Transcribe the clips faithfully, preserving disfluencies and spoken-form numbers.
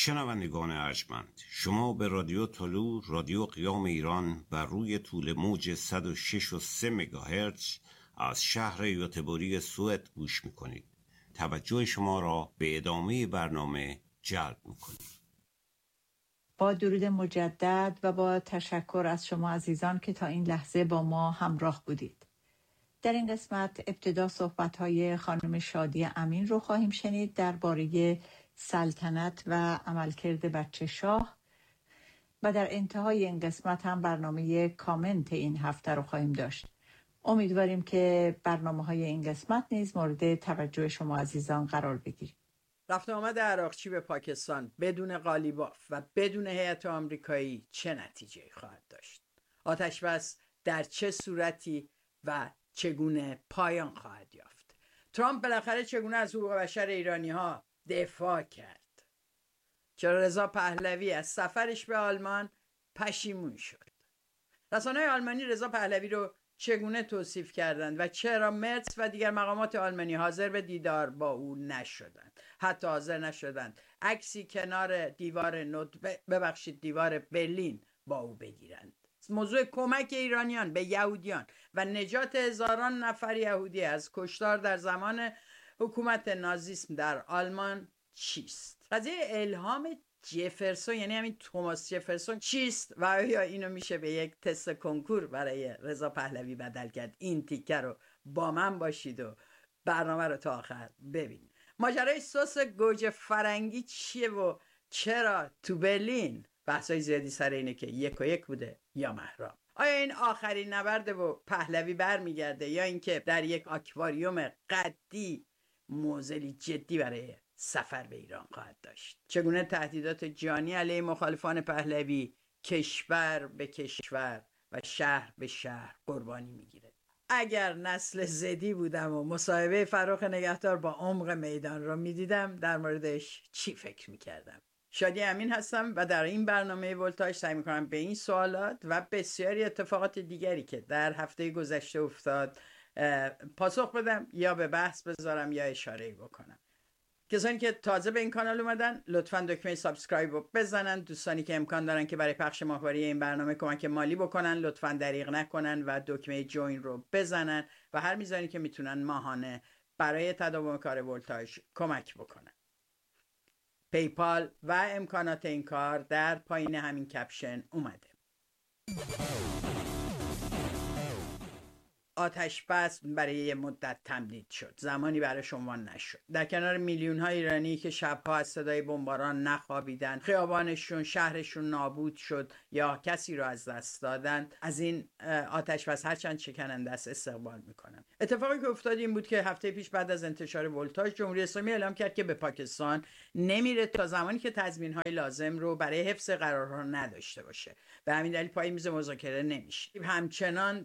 شنوندگان ارجمند، شما به رادیو طلوع، رادیو قیام ایران بر روی طول موج صد و شش و سه مگاهرتز از شهر یوتبوری سوئد گوش میکنید. توجه شما را به ادامه برنامه جلب میکنید. با درود مجدد و با تشکر از شما عزیزان که تا این لحظه با ما همراه بودید. در این قسمت ابتدا صحبت‌های خانم شادی امین رو خواهیم شنید درباره سلطنت و عملکرد بچه شاه و در انتهای این قسمت هم برنامه کامنت این هفته رو خواهیم داشت. امیدواریم که برنامه‌های این قسمت نیز مورد توجه شما عزیزان قرار بگیرید. رفت آمد عراقچی به پاکستان بدون قالیباف و بدون هیئت آمریکایی چه نتیجه‌ای خواهد داشت؟ آتش بس در چه صورتی و چگونه پایان خواهد یافت؟ ترامپ بالاخره چگونه از حقوق بشر ایرانی‌ها دفاع کرد؟ چرا رضا پهلوی از سفرش به آلمان پشیمون شد؟ رسانه‌های آلمانی رضا پهلوی رو چگونه توصیف کردند و چرا مرتس و دیگر مقامات آلمانی حاضر به دیدار با او نشدند؟ حتی حاضر نشدند عکسی کنار دیوار نوت ببخشید دیوار برلین با او بگیرند. موضوع کمک ایرانیان به یهودیان و نجات هزاران نفر یهودی از کشتار در زمان حکومت نازیسم در آلمان چیست؟ قضیه الهام جفرسون، یعنی همین توماس جفرسون چیست و آیا اینو میشه به یک تست کنکور برای رضا پهلوی بدل کرد؟ این تیکه رو با من باشید و برنامه رو تا آخر ببینید. ماجرای سس گوجه فرنگی چیه و چرا تو برلین بحثای زیادی سر اینه که یک و یک بوده یا مهراب؟ آیا این آخرین نبرده و پهلوی برمیگرده یا اینکه در یک آکواریوم قدی موزلی جدی برای سفر به ایران خواهد داشت؟ چگونه تهدیدات جانی علیه مخالفان پهلوی کشور به کشور و شهر به شهر قربانی میگیره؟ اگر نسل زدی بودم و مصاحبه فراخ نگهدار با عمق میدان رو میدیدم در موردش چی فکر میکردم؟ شادی امین هستم و در این برنامه ولتاژ سعی میکنم به این سوالات و بسیاری اتفاقات دیگری که در هفته گذشته افتاد پاسخ بدم یا به بحث بذارم یا اشاره بکنم. کسانی که تازه به این کانال اومدن لطفاً دکمه سابسکرایب رو بزنن. دوستانی که امکان دارن که برای پخش ماهواره این برنامه کمک مالی بکنن لطفاً دریغ نکنن و دکمه جوین رو بزنن و هر میزانی که میتونن ماهانه برای تداوم کار ولتاژ کمک بکنن. پیپال و امکانات این کار در پایین همین کپشن اومده. آتش بس برای یه مدت تمدید شد، زمانی برایش عنوان نشد. در کنار میلیون های ایرانی که شبها از صدای بمباران نخوابیدن، خیابانشون شهرشون نابود شد یا کسی رو از دست دادن، از این آتش بس هرچند شکننده است استقبال میکنم. اتفاقی که افتاد این بود که هفته پیش بعد از انتشار ولتاژ جمهوری اسلامی اعلام کرد که به پاکستان نمیره تا زمانی که تضمین های لازم رو برای حفظ قرارها نداشته باشه. به همین دلیل پای میز مذاکره نمیشه. همچنان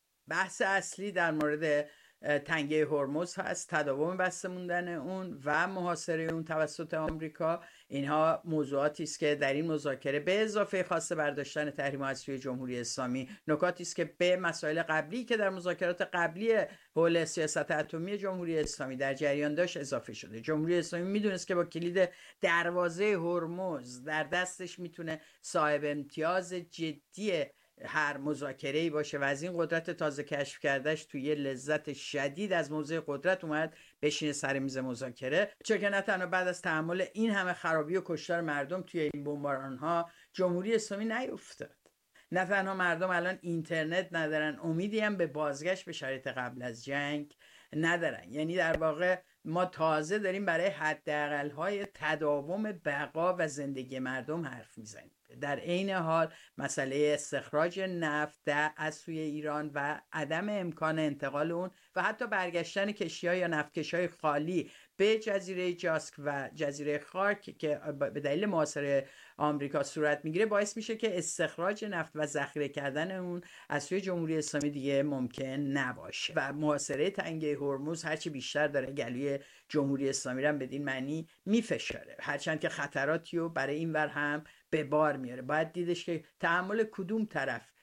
بحث اصلی در مورد تنگه هرمز هست، تداوم بسته موندن اون و محاصره اون توسط آمریکا. اینها موضوعاتی است که در این مذاکره به اضافه خواسته برداشتن تحریم از سوی جمهوری اسلامی نکاتی است که به مسائل قبلی که در مذاکرات قبلی حول سیاست اتمی جمهوری اسلامی در جریان داشت اضافه شده. جمهوری اسلامی میدونست که با کلید دروازه هرمز در دستش میتونه صاحب امتیاز جدی هر مذاکره‌ای باشه و از این قدرت تازه کشف کردهش توی یه لذت شدید از موضع قدرت اومد بشینه سر میز مذاکره. چون که نه تنها بعد از تحمل این همه خرابی و کشتار مردم توی این بمباران‌ها جمهوری اسلامی نیفتاد، نه تنها مردم الان اینترنت ندارن، امیدی هم به بازگشت به شرایط قبل از جنگ ندارن. یعنی در واقع ما تازه داریم برای حداقل‌های تداوم بقا و زندگی مردم حرف میزنیم. در عین حال مسئله استخراج نفت از سوی ایران و عدم امکان انتقال اون و حتی برگشتن کشتی‌ها یا نفتکش‌های خالی به جزیره جاسک و جزیره خارک که به دلیل محاصره آمریکا صورت میگیره باعث میشه که استخراج نفت و ذخیره کردن اون از سوی جمهوری اسلامی دیگه ممکن نباشه و محاصره تنگه هرمز هرچی بیشتر داره گلوی جمهوری اسلامی رو بدین معنی میفشاره، هرچند که خطراتی رو برای این ور هم به بار میاره. باید دیدش که تحمل کدوم طرف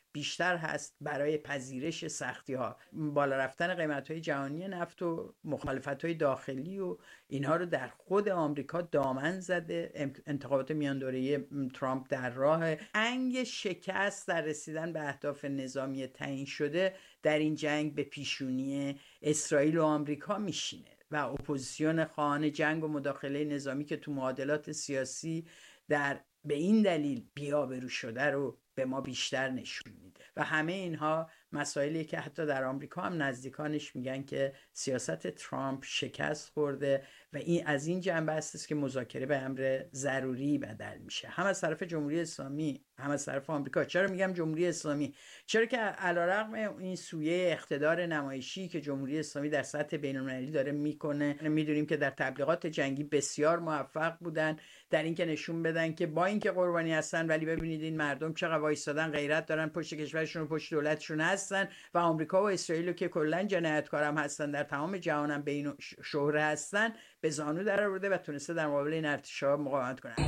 بیشتر هست برای پذیرش سختی ها. بالا رفتن قیمت های جهانی نفت و مخالفت های داخلی و اینها رو در خود آمریکا دامن زده. انتخابات میان دوره ترامپ در راه، انگ شکست در رسیدن به اهداف نظامی تعیین شده در این جنگ به پیشونی اسرائیل و آمریکا میشینه و اپوزیسیون خواهان جنگ و مداخله نظامی که تو معادلات سیاسی در به این دلیل بی‌آبرو شده رو به ما بیشتر نشون میده و همه اینها مسائلی که حتی در آمریکا هم نزدیکانش میگن که سیاست ترامپ شکست خورده و این از این جنبه است که مذاکره به امر ضروری بدل میشه، هم از طرف جمهوری اسلامی هم از طرف آمریکا. چرا میگم جمهوری اسلامی؟ چرا که علیرغم این سویه اقتدار نمایشی که جمهوری اسلامی در سطح بین‌المللی داره میکنه، میدونیم که در تبلیغات جنگی بسیار موفق بودن در اینکه نشون بدن که با اینکه قربانی هستن ولی ببینید این مردم چقدر وایسادن، غیرت دارن، پشت کشورشون و پشت دولتشون هستن و آمریکا و اسرائیل که کلا جنایتکار هم هستن در تمام جهان هم بین شهره هستن به زانو در آورده و تونسته در مقابل این ارتشا مقاومت کنه.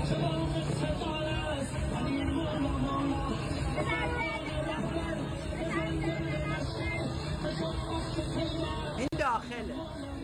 این داخله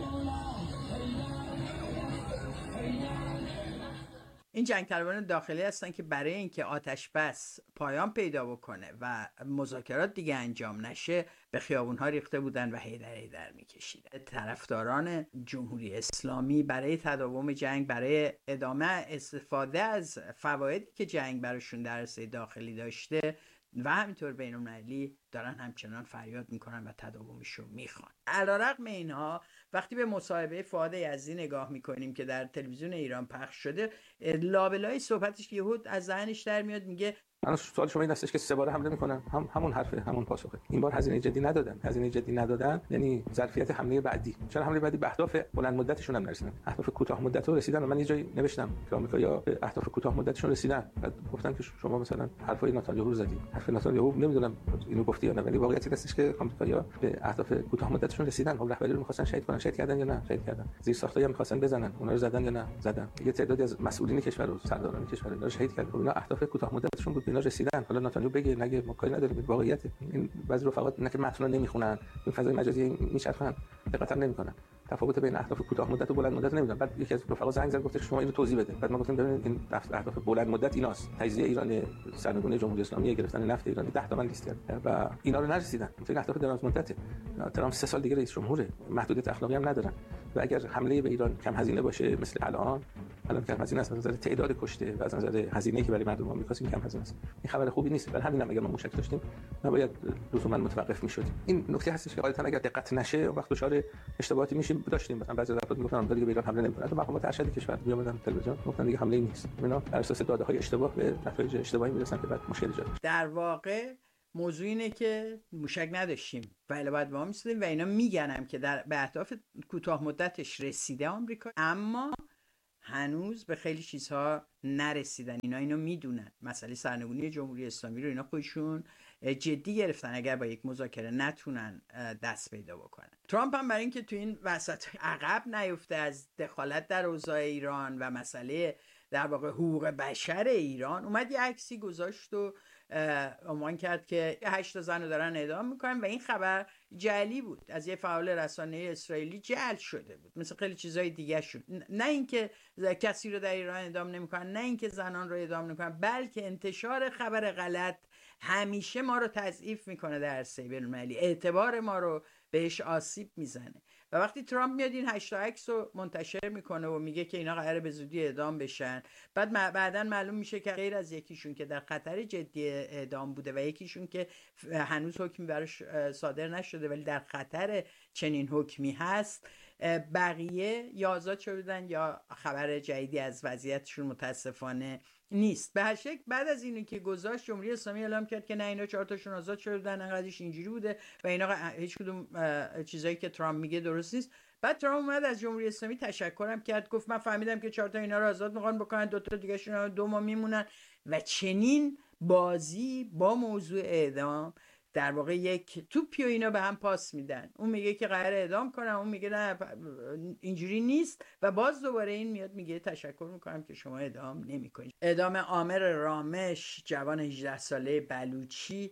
این جنگ طلبان داخلی هستن که برای اینکه آتش بس پایان پیدا بکنه و مذاکرات دیگه انجام نشه به خیابون‌ها ریخته بودن و هیدر هیدر می‌کشیدن. طرفداران جمهوری اسلامی برای تداوم جنگ، برای ادامه استفاده از فوایدی که جنگ براشون در عرصه داخلی داشته و همینطور بین‌المللی دارن همچنان فریاد میکنن و تداومشو میخوان. علیرغم اینها وقتی به مصاحبه فؤاد یزدی نگاه میکنیم که در تلویزیون ایران پخش شده، لابلای صحبتش یهود از ذهنش در میاد، میگه الان سوال شما این هستش که سه بار حمله میکنن، هم همون حرفه، همون پاسخه. این بار هزینه جدی ندادن. هزینه جدی ندادن یعنی ظرفیت حمله بعدی. چرا حمله بعدی به اهداف بلند مدتشون هم نرسیدن؟ اهداف کوتاه مدت رو رسیدن. من یه جایی نوشتم که آمریکایی‌ها به اهداف کوتاه مدتشون رسیدن. بعد گفتم که شما مثلا حرفای نتانیاهو رو زدید. حرف نتانیاهو نمیدونم اینو گفتی یا نه، ولی واقعیت هستش که آمریکایی‌ها به اهداف کوتاه مدتشون رسیدن. خب رهبری رو می‌خواستن شهید کنن، شهید کردن یا نه؟ شهید کردن. زیر ساختایی هم می‌خواستن بزنن، اونها رو زدن یا نه؟ زدن. یه تعدادی از مسئولین کشور و سرداران کشور رو شهید کردن. خب اینا اهداف کوتاه مدتشون بود، اینا رسیدن. حالا نتانیاهو بگه نگه ما کاری نداریم، واقعیت این بعضی رفقات نه که متن رو نمیخونن، این فضای مجازی میچرخن، دقت هم نمیکنن. تفاوت بین اهداف کوتاه مدت و بلند مدت نمیدونن. بعد یکی از رفقا زنگ زد گفت شما اینو توضیح بده. بعد ما گفتیم ببینید این اهداف بلند مدت ایناست: تجزیه ایران، سرنگونی جمهوری اسلامی، گرفتن نفت ایران. ده تا من لیست کردم و اینا رو نرسیدن. این اهداف دراز مدته. ترامپ سه سال دیگه رئیس جمهوره، محدودیت اخلاقی هم ندارن و اگر حمله به ایران کم هزینه باشه مثل الان الان کم هزینه است، از نظر تعداد کشته و از نظر هزینه‌ای که برای مردم آمریکا این کم هزینه است. این خبر خوبی نیست. برای همین هم اگر ما موشک داشتیم نباید لزوما متوقف می‌شدیم. این نکته هستش که غالبا اگر دقت نشه اون وقت دچار اشتباهاتی میشیم. داشتیم مثلا بعضی افراد میگفتن آمریکا دیگه به ایران حمله نمی‌کنه. تو مقامات ارشد کشور میومدن تلویزیون گفتن دیگه حمله نیست. اینا بر اساس داده‌های اشتباه به نتایج اشتباهی میرسن که بعد مشکل ایجاد میشه. در واقع موضوع اینه که موشک نداشتیم ولی بعد ما می‌سیدیم و اینا میگنم که در به اهداف کوتاه مدتش رسیده آمریکا، اما هنوز به خیلی چیزها نرسیدن. اینا اینو میدونن. مسئله سرنگونی جمهوری اسلامی رو اینا خودشون جدی گرفتن اگر با یک مذاکره نتونن دست پیدا بکنن. ترامپ هم برای اینکه تو این وسط عقب نیفته از دخالت در اوضاع ایران و مسئله در واقع حقوق بشر ایران، اومد یه عکسی گذاشت و عنوان کرد که هشت تا زن رو دارن اعدام میکنن و این خبر جعلی بود، از یه فعال رسانه اسرائیلی جعل شده بود، مثل خیلی چیزای دیگه شد. نه اینکه کسی رو در ایران اعدام نمیکنن، نه اینکه زنان رو اعدام نمیکنن، بلکه انتشار خبر غلط همیشه ما رو تضعیف میکنه در عرصه بین‌المللی، اعتبار ما رو بهش آسیب میزنه. و وقتی ترامپ میاد این هشت تا عکس رو منتشر میکنه و میگه که اینا قراره به زودی اعدام بشن، بعد بعداً معلوم میشه که غیر از یکیشون که در خطر جدی اعدام بوده و یکیشون که هنوز حکمی براش صادر نشده ولی در خطر چنین حکمی هست، بقیه یا آزاد شدن یا خبر جدیدی از وضعیتشون متاسفانه نیست. به هر شکل بعد از اینو که گذاشت، جمهوری اسلامی اعلام کرد که نه اینا چهار تاشون آزاد شدن، انقدرش اینجوری بوده و اینا هیچ کدوم چیزایی که ترامپ میگه درست نیست. بعد ترامپ اومد از جمهوری اسلامی تشکرم کرد، گفت من فهمیدم که چهار تا اینا رو آزاد میخوان بکنن، دو تا دیگه شون دو ماه میمونن. و چنین بازی با موضوع اعدام در واقع یک توپی و اینا به هم پاس میدن. اون میگه که قراره اعدام کنم، اون میگه نه اینجوری نیست و باز دوباره این میاد میگه تشکر میکنم که شما اعدام نمیکنید. اعدام عامر رامش، جوان هجده ساله بلوچی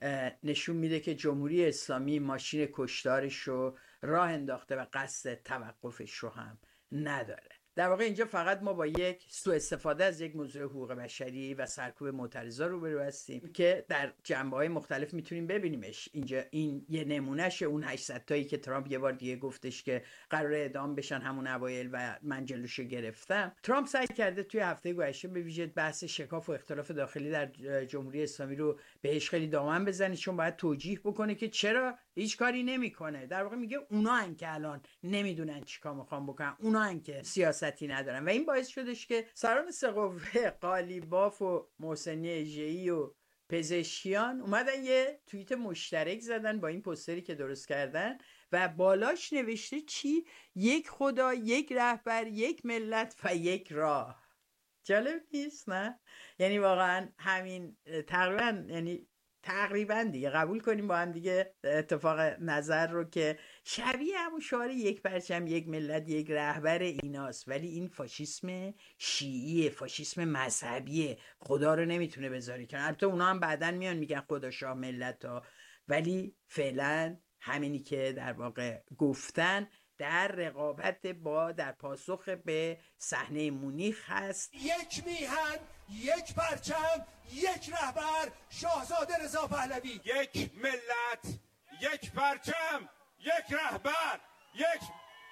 نشون میده که جمهوری اسلامی ماشین کشتارش رو راه انداخته و قصد توقفش رو هم نداره. در واقع اینجا فقط ما با یک سوء استفاده از یک موضوع حقوق بشری و سرکوب معترضا روبرو هستیم که در جنبه‌های مختلف میتونیم ببینیمش. اینجا این یه نمونهشه، اون هشتصد تایی که ترامپ یه بار دیگه گفتش که قراره اعدام بشن همون اوایل و من جلوشو گرفتم. ترامپ سعی کرده توی هفته گذشته به ویژه بحث شکاف و اختلاف داخلی در جمهوری اسلامی رو بهش خیلی دامن بزنه، چون باید توجیه بکنه که چرا هیچ کاری نمیکنه. در واقع میگه اونا ان که الان نمیدونن چیکار میخوان بکنن، اونا ان که سیاستی ندارن و این باعث شدش که سران سه قوه قالیباف و محسنی اژه‌ای و پزشکیان اومدن یه توییت مشترک زدن با این پوستری که درست کردن و بالاش نوشته چی؟ یک خدا، یک رهبر، یک ملت و یک راه. جالب نیست نه؟ یعنی واقعا همین تقریبا یعنی تقریبا دیگه قبول کنیم با هم دیگه اتفاق نظر رو که شبیه همون شعار یک پرچم یک ملت یک رهبر ایناست، ولی این فاشیسم شیعیه، فاشیسم مذهبیه، خدا رو نمیتونه بذاری کنه. البته اونا هم بعدن میان میگن خدا شاه ملت ها، ولی فعلا همینی که در واقع گفتن در رقابت با در پاسخ به صحنه مونیخ هست. یک میهن، یک پرچم، یک رهبر، شاهزاده رضا پهلوی. یک ملت، یک پرچم، یک رهبر، یک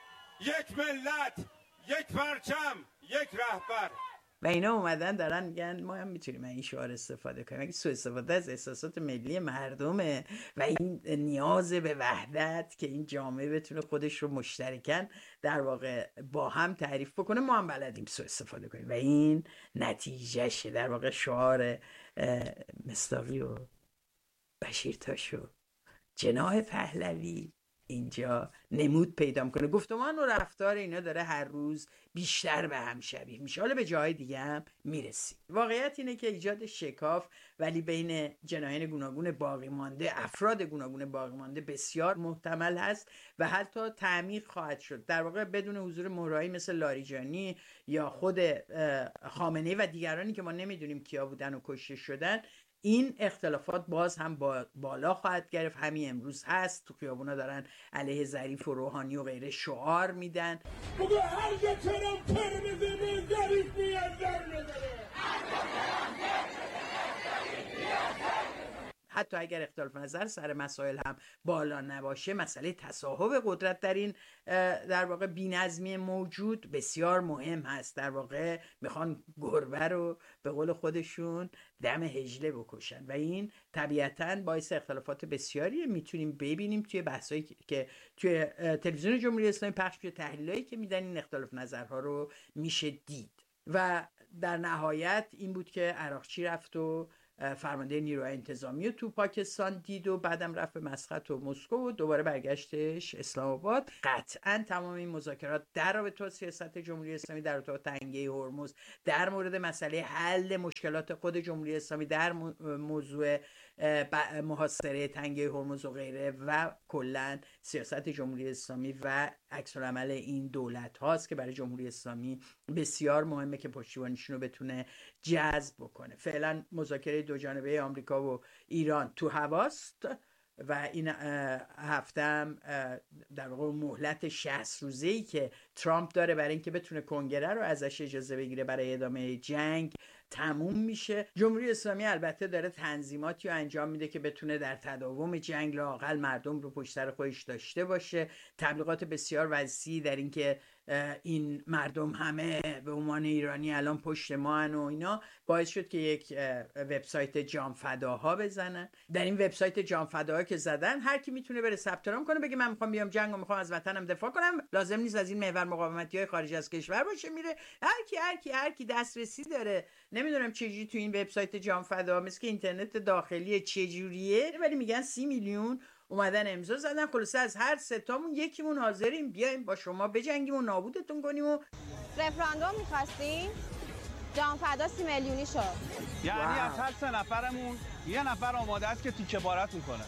یک ملت، یک پرچم، یک رهبر. و اینا اومدن دارن میگن ما هم میتونیم این شعار استفاده کنیم. اگه سوء استفاده از احساسات ملی مردمه و این نیاز به وحدت که این جامعه بتونه خودش رو مشترکاً در واقع با هم تعریف بکنه، ما هم بلدیم سوء استفاده کنیم و این نتیجهشه. در واقع شعار مصداقی و بشیرتاش و جناح پهلوی اینجا نمود پیدا میکنه. گفتمان و رفتار اینا داره هر روز بیشتر به هم شبیه میشه. حالا به جای دیگه هم میرسیم. واقعیت اینه که ایجاد شکاف ولی بین جناحین گوناگون باقی مانده، افراد گوناگون باقی مانده بسیار محتمل هست و حتی تعمیق خواهد شد. در واقع بدون حضور مهرهایی مثل لاریجانی یا خود خامنه‌ای و دیگرانی که ما نمیدونیم کیا بودن و کشته شدن، این اختلافات باز هم با بالا خواهد گرفت. همین امروز هست تو خیابونا دارن علیه ظریف و روحانی و غیره شعار میدن. بگو هر جا ترام تر میزنه ظریف میاد در میزنه. حتی اگر اختلاف نظر سر مسائل هم بالا نباشه، مسئله تصاحب قدرت در این در واقع بی‌نظمی موجود بسیار مهم هست. در واقع میخوان گربه رو به قول خودشون دم هجله بکشن و این طبیعتاً باعث اختلافات بسیاری میتونیم ببینیم توی بحثایی که توی تلویزیون جمهوری اسلامی پخش میشه، تحلیلایی که میدن این اختلاف نظرها رو میشه دید. و در نهایت این بود که عراقچی رفت و فرمانده نیروهای انتظامی رو تو پاکستان دید و بعدم رفت به مسقط و مسکو و دوباره برگشتش اسلام آباد. قطعا تمام این مذاکرات در رابطه با سیاست جمهوری اسلامی در رابطه با تنگه هرمز، در مورد مسئله حل مشکلات خود جمهوری اسلامی در موضوع محاصره تنگه هرمز و غیره و کلا سیاست جمهوری اسلامی و عکس العمل این دولت هاست که برای جمهوری اسلامی بسیار مهمه که پشتیبانیشون رو بتونه جذب بکنه. فعلا مذاکره دو جانبه آمریکا و ایران تو هواست و این هفته هم در واقع مهلت شصت روزه‌ای که ترامپ داره برای اینکه بتونه کنگره رو ازش اجازه بگیره برای ادامه جنگ تموم میشه. جمهوری اسلامی البته داره تنظیماتی رو انجام میده که بتونه در تداوم جنگ لااقل مردم رو پشت سر خودش داشته باشه. تبلیغات بسیار وسیعی در این که این مردم همه به عنوان ایرانی الان پشت ما هن و اینا باعث شد که یک وبسایت جان فداها بزنن. در این وبسایت جان فداها که زدن هر کی میتونه بره ثبت نام کنه بگه من میخوام بیام جنگ و میخوام از وطنم دفاع کنم، لازم نیست از این محور مقاومتی‌های خارج از کشور باشه. میره هر کی هر کی هر کی دسترسی داره. نمیدونم چجوری تو این وبسایت جان فداها مثل که اینترنت داخلی چجوریه، ولی میگن سی میلیون اومدن امضا زدن. خلاصه از هر سه تامون یکیمون حاضریم بیایم با شما بجنگیم و نابودتون کنیم. و رفراندوم می‌خواستیم جان فدا سی میلیونی شد. یعنی واو. از هر سه نفرمون یه نفر آماده است که تیکه پارتون کنه.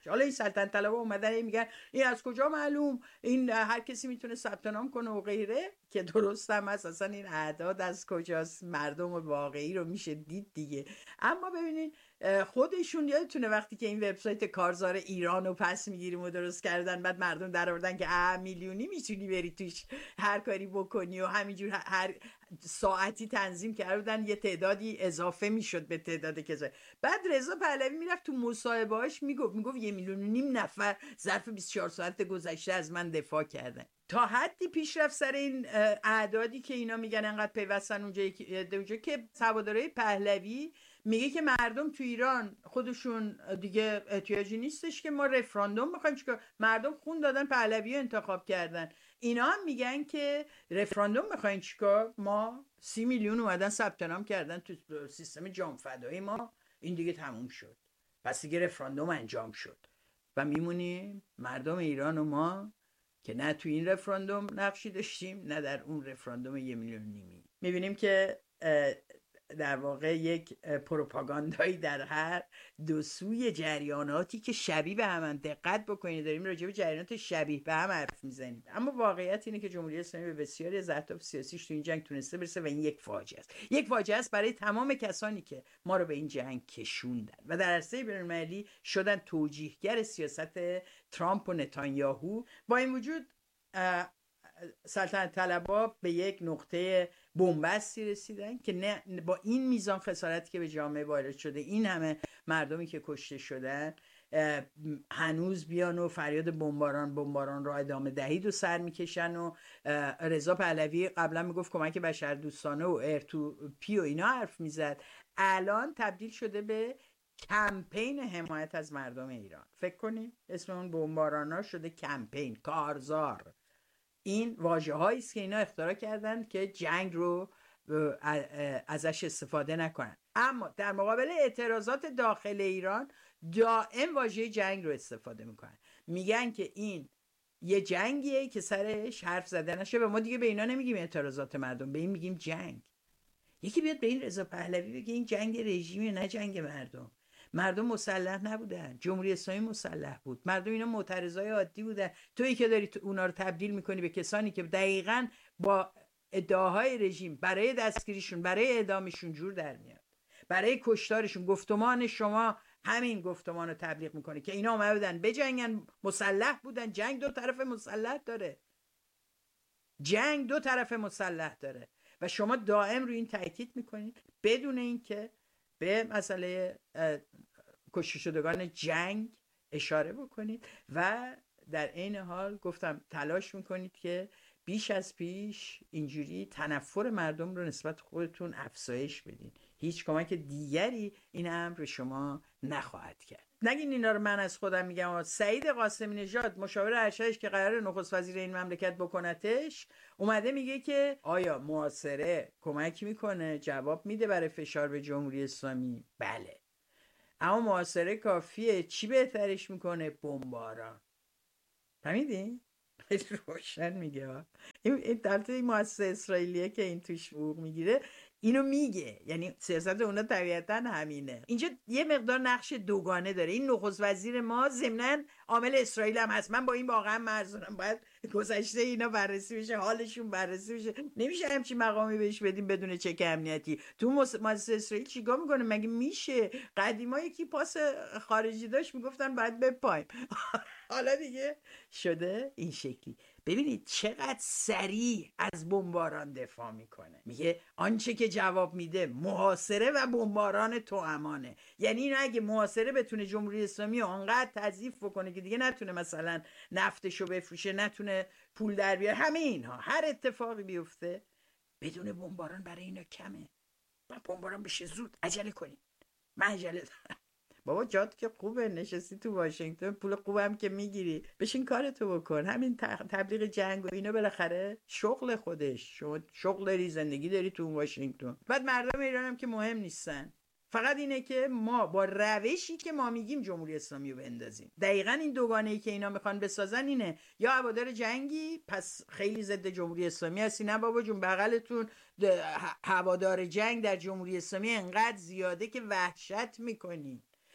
حالا این سلطنت طلبا اومدن میگن این از کجا معلوم، این هر کسی میتونه ثبت نام کنه و غیره، که درست هم هست. اصلا این اعداد از کجاست؟ مردم واقعی رو میشه دید دیگه. اما ببینید خودشون یادتونه وقتی که این وبسایت کارزار ایران رو پس میگیریم و درست کردن، بعد مردم در آوردن که اه میلیونی میتونی بری توش هر کاری بکنی و همینجور هر ساعتی تنظیم کردن، یه تعدادی اضافه میشد به تعداد کسایی. بعد رضا پهلوی میرفت تو مصاحبه‌اش میگفت میگفت یه میلیون و نیم نفر ظرف بیست و چهار ساعت گذشته از من دفاع کردن. تا حدی پیشرفت سر این اعدادی که اینا میگن انقدر پیوستن اونجا اونجا که سوادارای پهلوی میگه که مردم تو ایران خودشون دیگه احتیاجی نیستش که ما رفراندوم بخوایم، چیکار مردم خون دادن پهلوی انتخاب کردن. اینا هم میگن که رفراندوم میخواین چیکار؟ ما سی میلیون اومدن ثبت نام کردن تو سیستم جان فدایی ما، این دیگه تموم شد، پس دیگه رفراندوم انجام شد و میمونیم مردم ایران و ما که نه تو این رفراندوم نقشی داشتیم نه در اون رفراندوم یه میلیون نیمی. میبینیم که در واقع یک پروپاگاندایی در هر دو سوی جریاناتی که شبیه به هم. دقت بکنید داریم راجع به جریانات شبیه به هم حرف میزنیم، اما واقعیت اینه که جمهوری اسلامی به بسیاری از اهداف سیاسیش تو این جنگ تونسته برسه و این یک فاجعه است. یک فاجعه است برای تمام کسانی که ما رو به این جنگ کشوندن و در عرصه بین‌المللی شدن توجیهگر سیاست ترامپ و نتانیاهو. با این وجود سلطنت طلبها به یک نقطه بنبستی رسیدن که نه با این میزان خسارتی که به جامعه وارد شده، این همه مردمی که کشته شدن، هنوز بیان و فریاد بمباران بمباران را ادامه دهید و سر میکشن. و رضا پهلوی قبلا میگفت کمک بشردوستانه و ارتوپی و اینا حرف میزد، الان تبدیل شده به کمپین حمایت از مردم ایران. فکر کنید اسم اون بمباران ها شده کمپین، کارزار. این واژه هایی است که اینا اختراع کردن که جنگ رو ازش استفاده نکنن. اما در مقابل اعتراضات داخل ایران دائم واژه جنگ رو استفاده میکنن، میگن که این یه جنگیه که سرش حرف زده نشه و ما دیگه به اینا نمیگیم اعتراضات مردم، به این میگیم جنگ. یکی بیاد به این رضا پهلوی بگه این جنگ رژیمی نه جنگ مردم. مردم مسلح نبودن، جمهوری اسلامی مسلح بود، مردم اینا معترضای عادی بودن. تویی که داری اونا رو تبدیل میکنی به کسانی که دقیقاً با ادعاهای رژیم برای دستگیریشون، برای اعدامشون جور در میاد، برای کشتارشون. گفتمان شما همین گفتمان رو تبلیغ میکنه که اینا اومده بودن بجنگن، مسلح بودن. جنگ دو طرف مسلح داره، جنگ دو طرف مسلح داره و شما دائم روی این تاکید میکنید بدون اینکه به مسئله کشته شدگان جنگ اشاره بکنید و در عین حال گفتم تلاش میکنید که بیش از پیش اینجوری تنفر مردم رو نسبت خودتون افزایش بدین. هیچ کمک دیگری این امر به شما نخواهد کرد. نگین اینا رو من از خودم میگم. سعید قاسمی نژاد مشاور ارشدش که قرار نخست وزیر این مملکت بکنتش اومده میگه که آیا محاصره کمک میکنه؟ جواب میده برای فشار به جمهوری اسلامی بله، اما محاصره کافیه؟ چی بهترش میکنه؟ بمباران. فهمیدین؟ خیلی روشن میگه. این دلتا این مؤسسه اسرائیلیه که این توش حقوق میگیره اینو میگه، یعنی سیاست اونا طبیعتا همینه. اینجا یه مقدار نقش دوگانه داره. این نخست وزیر ما ضمناً عامل اسرائیل هم هست. من با این واقعا مرزونم، باید گذشته اینا بررسی بشه، حالشون بررسی بشه. نمیشه همچین مقامی بهش بدیم بدون چک امنیتی. تو مؤسسه اسرائیل چیکار میکنه مگه میشه؟ قدیما یکی پاس خارجی داشت میگفتن باید بپایم، حالا دیگه شده این شکلی. ببینید چقدر سریع از بمباران دفاع میکنه. میگه آنچه که جواب میده محاصره و بمباران توامانه. یعنی اینو اگه محاصره بتونه جمهوری اسلامی آنقدر تضعیف بکنه که دیگه نتونه مثلا نفتشو بفروشه، نتونه پول در بیاره، همه اینها هر اتفاقی بیفته بدون بمباران برای اینا کمه. با بمباران بشه زود، عجله کنید. من عجله دارم. بابا جات که خوبه، نشستی تو واشنگتن، پول خوبم که میگیری، بشین کارتو بکن. همین تبلیغ جنگ و اینا بالاخره شغل خودش، شما شغل داری، زندگی داری تو واشنگتن. بعد مردم ایران هم که مهم نیستن، فقط اینه که ما با روشی که ما میگیم جمهوری اسلامی رو بندازیم. دقیقاً این دوگانه‌ای که اینا میخوان بسازن اینه، یا هوادار جنگی پس خیلی ضد جمهوری اسلامی هستی، نه بابا جون بغلتون هوادار جنگ در جمهوری اسلامی انقدر زیاده که وحشت میکنی.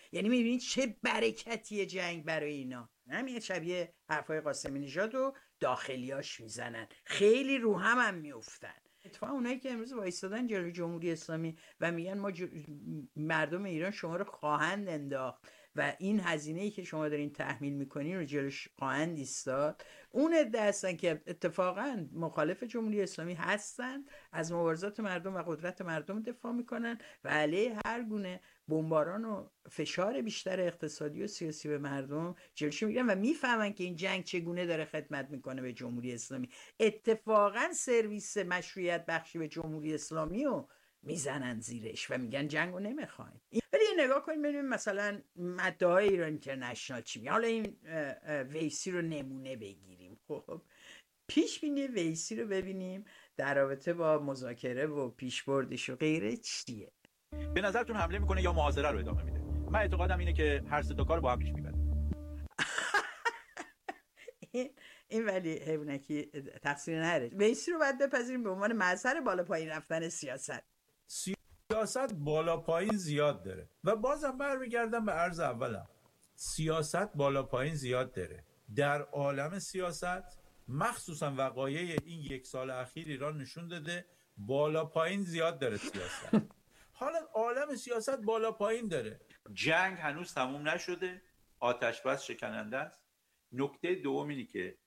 یعنی میبینید چه برکتیه جنگ برای اینا. همین شبیه حرفای قاسمی نژاد و داخلیاش میزنن، خیلی رو هم هم میافتن. اتفاقا اونایی که امروز وایستادن جلوی جمهوری اسلامی و میگن ما ج... مردم ایران شما رو خواهند انداخت و این هزینه‌ای که شما دارین تحمیل میکنین رو جلوش خواهند ایستاد، اون عده هستن که اتفاقا مخالف جمهوری اسلامی هستن، از مبارزات مردم و قدرت مردم دفاع میکنن و علیه هر گونه بمباران و فشار بیشتر اقتصادی و سیاسی به مردم جلوش میگیرن و میفهمن که این جنگ چگونه داره خدمت میکنه به جمهوری اسلامی. اتفاقا سرویس مشروعیت بخشی به جمهوری اسلامی رو میزنن زیرش و میگن جنگو نمیخوایم. ولی نگاه کنیم ببینیم مثلا مدعای ایران اینترنشنال چی میگه. حالا این ویسی رو نمونه بگیریم. خب پیش بینی ویسی رو ببینیم در رابطه با مذاکره و پیشبردش و غیره چیه. به نظرتون حمله میکنه یا محاصره رو ادامه میده؟ من اعتقادم اینه که هر سه تا کار با هم پیش میبره. این ولی حیوانکی تقصیر نره. ویسی رو باید بپذیریم به عنوان مظهر بالا پایین رفتن سیاست. سیاست بالا پایین زیاد داره و بازم برمیگردم به عرض اولم، سیاست بالا پایین زیاد داره. در عالم سیاست مخصوصا وقایع این یک سال اخیر ایران نشون داده بالا پایین زیاد داره سیاست. حالا عالم سیاست بالا پایین داره. جنگ هنوز تموم نشده، آتش بس شکننده است. نکته دوم اینه که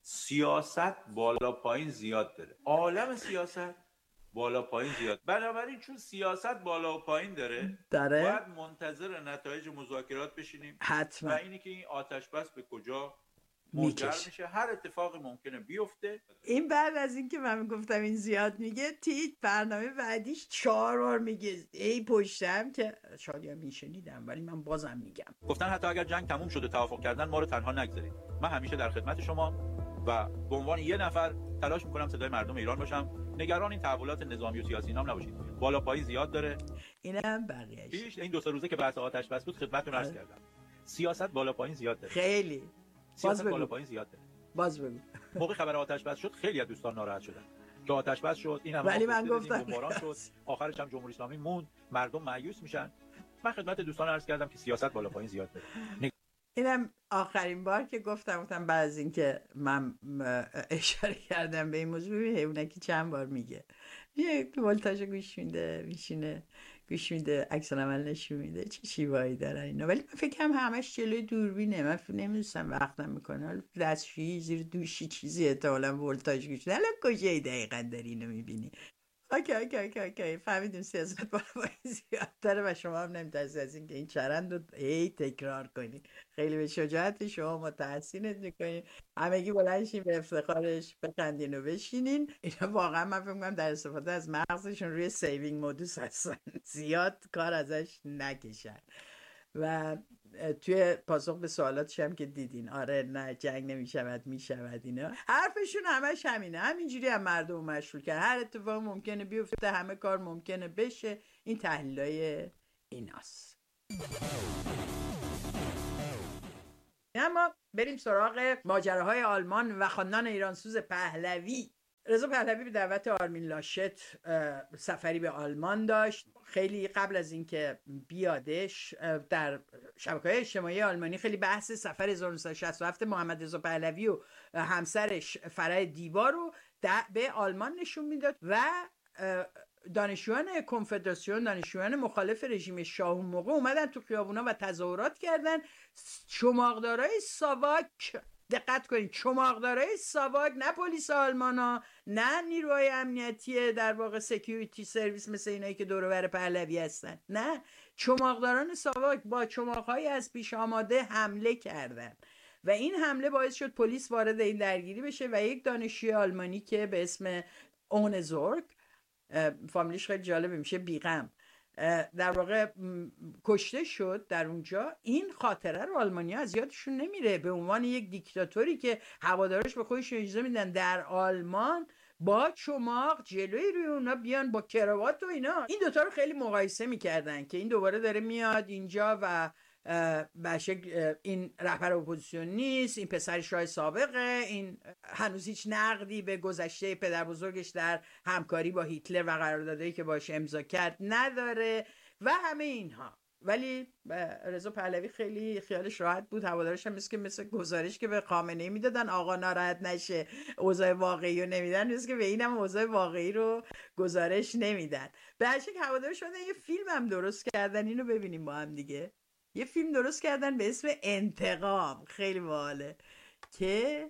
سیاست بالا پایین زیاد داره. عالم سیاست بالا پایین زیاد. بنابراین چون سیاست بالا و پایین داره داره باید منتظر نتایج مذاکرات بشینیم حتما. و اینی که این آتش بس به کجا منجر میشه. هر اتفاقی ممکنه بیفته. این بعد از اینکه من گفتم این زیاد میگه، تیت برنامه بعدیش چهار بار میگه ای پشتم که شاید هم میشنیدم ولی من بازم میگم. گفتن حتی اگر جنگ تموم شده توافق کردن ما رو تنها نگذارید. من همیشه در خدمت شما و به عنوان یه نفر تلاش میکنم صدای مردم ایران باشم. نگران این تحولات نظامی و سیاسی نام نباشید. بالا پایین زیاد داره. اینم بقیه‌اش. پیش این دو سه روزه که بحث آتش بس بود خدمتتون عرض کردم. سیاست بالا پایین زیاد داره. خیلی. سیاست بالا پایین زیاد داره. باز بگو. موقع خبر آتش بس شد خیلی از دوستان ناراحت شدن که آتش بس شد، این هم ولی من گفتم بمباران شد، آخرش هم جمهوری اسلامی موند، مردم مایوس میشن. من خدمت دوستان عرض کردم که سیاست بالا پایین زیاد داره. اینم آخرین بار که گفتم گفتم بعد از اینکه من اشاره کردم به این موضوع، حیوانکی چند بار میگه یه ولتاژ گوش میده میشینه گوش میده عکس العمل نشون میده چه شیوایی دارن اینا. ولی من فکرم همش جلوی دوربینه، من نمیدونستم وقتم میکنه حالا دستشویی زیر دوشی چیزی احتمالاً ولتاژ گوش میده. حالا کجای دقیقاً داری اینو میبینی؟ اوکی اوکی اوکی اوکی فهمیدیم سیاست بالا پایین زیاد داره و شما هم نمیترسید از اینکه این چرند رو ای تکرار کنی. خیلی به شجاعت شما متحسینت میکنیم. همگی بلند شین به افتخارش بخندین و بشینین. اینا واقعا من فکر می‌کنم در استفاده از مغزشون روی سیوینگ مودوس هستن، زیاد کار ازش نکشن. و توی پاسخ به سوالاتش هم که دیدین آره نه جنگ نمیشود میشود، اینا حرفشون همش همینه، همینجوری هم مردم مشغول کرد. هر اتفاق ممکنه بیفته، همه کار ممکنه بشه. این تحلیلای ایناست. اما بریم سراغ ماجراهای آلمان و خاندان ایرانسوز پهلوی. رضا پهلوی به دعوت آرمین لاشت سفری به آلمان داشت. خیلی قبل از اینکه بیادش در شبکه‌های اجتماعی آلمانی خیلی بحث سفر هزار و نهصد و شصت و هفت محمد رضا پهلوی و همسرش فرح دیبا رو به آلمان نشون میداد و دانشجویان کنفدراسیون، دانشجویان مخالف رژیم شاه اون موقع اومدن تو خیابونا و تظاهرات کردن. چماقدارای ساواک، دقت کنید، چماقدارای ساواک، نه پلیس آلمانا، نه نیروهای امنیتی در واقع سکیوریتی سرویس مثل اینایی که دور و بر پهلوی هستن، نه، چماقداران ساواک با چماقهای از پیش آماده حمله کردن و این حمله باعث شد پلیس وارد این درگیری بشه و یک دانشجوی آلمانی که به اسم اون زورگ، فامیلیش خیلی جالبه، میشه بیغم، در واقع کشته شد در اونجا. این خاطره رو آلمانی‌ها از یادشون نمیره. به عنوان یک دیکتاتوری که هوادارش به خودش اجازه میدن در آلمان با چماق جلوی روی اونا بیان با کراوات و اینا، این دوتا رو خیلی مقایسه میکردن که این دوباره داره میاد اینجا و بشه این رهبر اپوزیسیون نیست، این پسر شاه سابقه، این هنوز هیچ نقدی به گذشته پدر بزرگش در همکاری با هیتلر و قراردادهایی که باش امضا کرد نداره و همه اینها. ولی رضا پهلوی خیلی خیالش راحت بود، هوادارش هم مثل که مثل گزارش که به خامنه‌ای میدادن آقا ناراحت نشه اوضاع واقعی رو نمیدن، مثل که به اینم اوضاع واقعی رو گزارش نمیدن. به هر شکل هوادارش شدن یه فیلم هم درست کردن، اینو ببینیم با هم دیگه. یه فیلم درست کردن به اسم انتقام، خیلی باحاله، که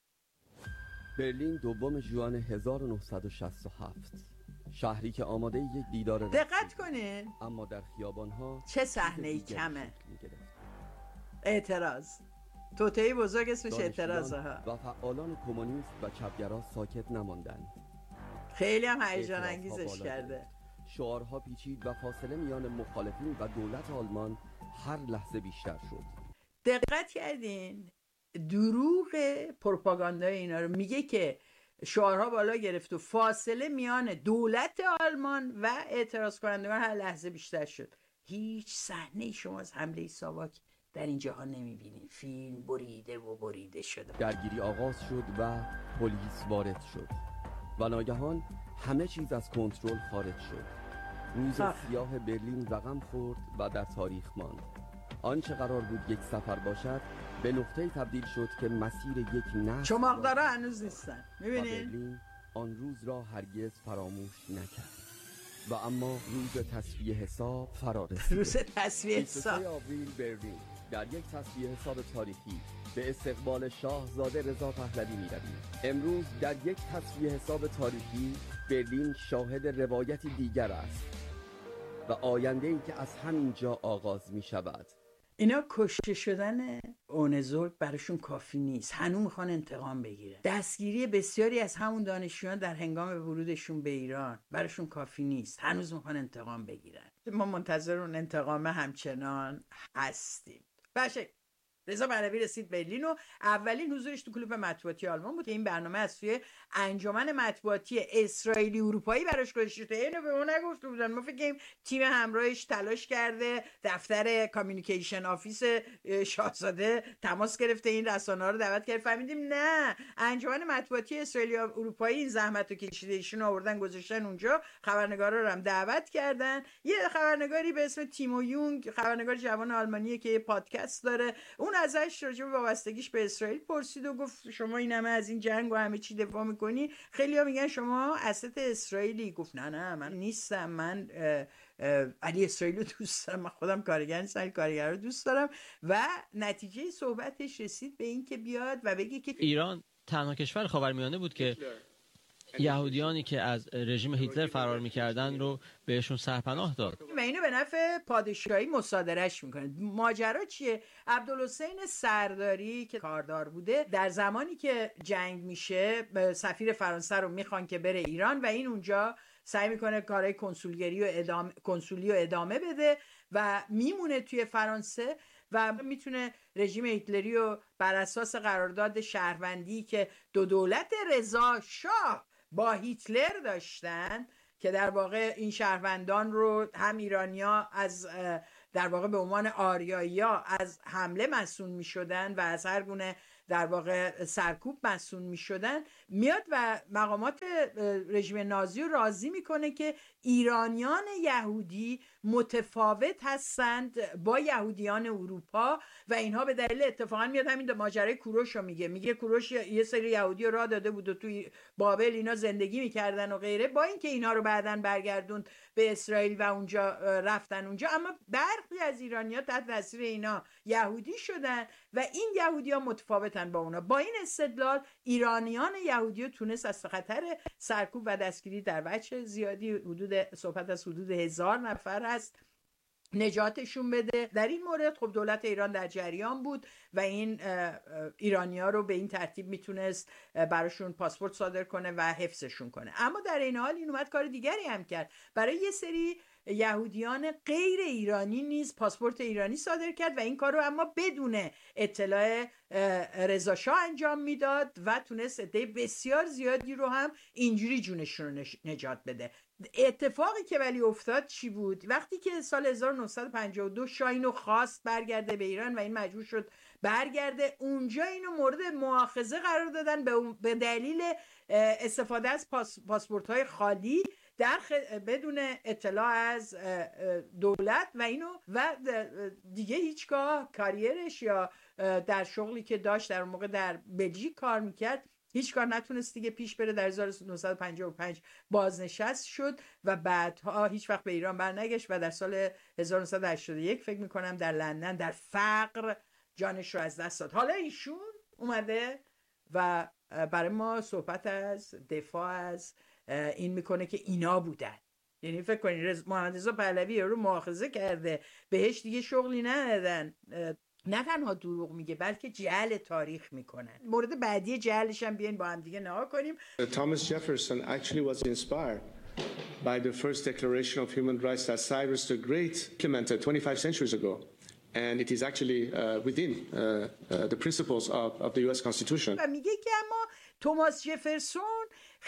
برلین دوم ژوئن هزار و نهصد و شصت و هفت، شهری که آماده یک دیدار دقت کنین اما در خیابان‌ها چه صحنه‌ای کمه. اعتراض، توطئه بزرگ اسمش اعتراضه ها. و فعالان کمونیست و چپگرا ساکت نماندند. خیلی هم هیجان انگیزش کرده. شعارها پیچید و فاصله میان مخالفین و دولت آلمان هر لحظه بیشتر شد. دقت کردین دروغ پروپاگاندای اینا رو میگه که شعارها بالا گرفت و فاصله میان دولت آلمان و اعتراض کنندگان هر لحظه بیشتر شد. هیچ صحنه شما از حمله ساواک در این جهان نمیبینید. فیلم بریده و بریده شده. درگیری آغاز شد و پلیس وارد شد و ناگهان همه چیز از کنترل خارج شد. روز آه. سیاه برلین رقم خورد و در تاریخ ماند. آنچه قرار بود یک سفر باشد به نقطه‌ای تبدیل شد که مسیر یک نسل چماقدارا هنوز نیستن. میبینید برلین آن روز را هرگز فراموش نکرد و اما روز تصفیه حساب فرا رسید. روز تصفیه حساب بیست و سه آوریل برلین در یک تصفیه حساب تاریخی به استقبال شاهزاده رضا پهلوی می‌رویم. امروز در یک تصفیه حساب تاریخی برلین شاهد روایتی دیگر است و آینده‌ای که از همین جا آغاز می‌شود. اینا کشته شدن اونزورگ براشون کافی نیست، هنوز میخوان انتقام بگیرن. دستگیری بسیاری از همون دانشجویان در هنگام ورودشون به ایران براشون کافی نیست، هنوز میخوان انتقام بگیرن. ما منتظر اون انتقام همچنان هستیم. باشه، رضا پهلوی رسید برلین و اولین حضورش تو کلوب مطبوعاتی آلمان بود که این برنامه از سوی انجمن مطبوعاتی اسرائیلی اروپایی براش گذاشته شده. اینو به ما نگفته بودن، ما فکر کنیم تیم همراهش تلاش کرده، دفتر کامیونیکیشن آفیس شاهزاده تماس گرفته، این رسانه‌ها رو دعوت کرد. فهمیدیم نه، انجمن مطبوعاتی اسرائیلی اروپایی این زحمت رو کشیده، ایشون آوردن گذاشتن اونجا، خبرنگارا رو هم دعوت کردن. یه خبرنگاری به اسم تیمو یونگ، خبرنگار جوان آلمانیه که یه پادکست داره، اون ازش راجع به وابستگیش به اسرائیل پرسید و گفت شما این همه از این جنگ و همه چی دفاع میکنی، خیلی‌ها میگن شما اسد اسرائیلی. گفت نه نه من نیستم، من علی اسرائیل رو دوست دارم، من خودم کارگر نیستم، کارگر رو دوست دارم. و نتیجه صحبتش رسید به این که بیاد و بگه که ایران تنها کشور خاورمیانه بود که یهودیانی که از رژیم هیتلر فرار میکردن رو بهشون سرپناه داد و اینو به نفع پادشاهی مصادرهش میکنه. ماجرا چیه؟ عبدالحسین سرداری که کاردار بوده در زمانی که جنگ میشه سفیر فرانسه رو میخوان که بره ایران و این اونجا سعی میکنه کارهای کنسولگری و ادامه کنسولی و ادامه بده و میمونه توی فرانسه و میتونه رژیم هیتلری رو بر اساس قرارداد شهروندی که دو دولت رضا شاه با هیتلر داشتن که در واقع این شهروندان رو هم ایرانیا از در واقع به عنوان آریایی‌ها از حمله مسئول می‌شدن و از هر گونه در واقع سرکوب مسئول می‌شدن، میاد و مقامات رژیم نازی رو راضی میکنه که ایرانیان یهودی متفاوت هستند با یهودیان اروپا و اینها به دلیل اتفاقا میاد همین ماجرای کوروش رو میگه میگه کوروش یه سری یهودی رو راه داده بود و توی بابل اینا زندگی میکردن و غیره، با اینکه اینا رو بعدن برگردوند به اسرائیل و اونجا رفتن اونجا، اما برخی از ایرانی‌ها تحت تاثیر اینا یهودی شدن و این یهودی‌ها متفاوتن با اونا. با این استدلال ایرانیان یهودی تونست از خطر سرکوب و دستگیری در وجه زیادی، حدود صحبت از حدود هزار نفر هست، نجاتشون بده. در این مورد خب دولت ایران در جریان بود و این ایرانی‌ها رو به این ترتیب میتونست براشون پاسپورت صادر کنه و حفظشون کنه. اما در این حال این اومد کار دیگری هم کرد، برای یه سری یهودیان غیر ایرانی نیز پاسپورت ایرانی صادر کرد و این کار رو اما بدون اطلاع رضا شاه انجام میداد و تونست عده بسیار زیادی رو هم اینجوری جونشون رو نجات بده. اتفاقی که ولی افتاد چی بود؟ وقتی که سال هزار و نهصد و پنجاه و دو شاه اینو خواست برگرده به ایران و این مجبور شد برگرده، اونجا اینو مورد مؤاخذه قرار دادن به دلیل استفاده از پاس، پاسپورت های خالی در خ... بدون اطلاع از دولت و اینو و دیگه هیچگاه کاریرش یا در شغلی که داشت در اون موقع در بلژیک کار میکرد هیچ کار نتونست دیگه پیش بره. در هزار و نهصد و پنجاه و پنج بازنشست شد و بعدها هیچ وقت به ایران برنگشت و در سال هزار و نهصد و هشتاد و یک فکر میکنم در لندن در فقر جانش رو از دست داد. حالا ایشون اومده و برای ما صحبت از دفاع از این میکنه که اینا بودن. یعنی فکر کنید محمد رضا پهلوی رو مؤاخذه کرده، بهش دیگه شغلی ندادن. نه تنها دروغ میگه بلکه جعل تاریخ میکنن. مورد بعدی جعلش هم بیاین با هم دیگه نگاه کنیم. Thomas Jefferson actually was inspired by the first declaration of human rights that Cyrus the Great implemented twenty-five centuries ago. And it is actually uh, within uh, uh, the principles of, of the U S Constitution. و میگه که اما توماس جفرسون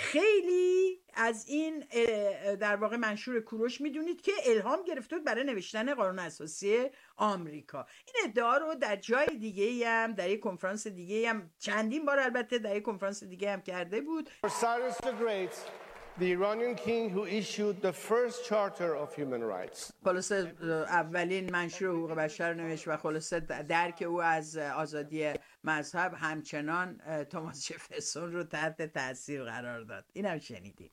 خیلی از این در واقع منشور کوروش میدونید که الهام گرفته بود برای نوشتن قانون اساسی آمریکا. این ادعا رو در جای دیگه هم در یک کنفرانس دیگه هم چندین بار البته در یک کنفرانس دیگه هم کرده بود. Cyrus the Great, the Iranian king who issued the first charter of human rights. خلاصه اولین منشور حقوق بشر نوشت و خلاصه درک او از آزادی مذهب همچنان توماس جفرسون رو تحت تاثیر قرار داد. اینم شنیدین.